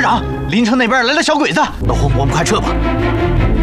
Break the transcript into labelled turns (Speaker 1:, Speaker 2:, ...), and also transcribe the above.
Speaker 1: 长，林城那边来了小鬼子。
Speaker 2: 老胡，我们快撤吧。